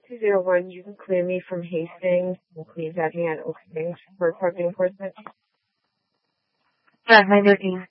201, you can clear me from Hastings and please add me on Oak Springs for parking enforcement. Yeah, 913.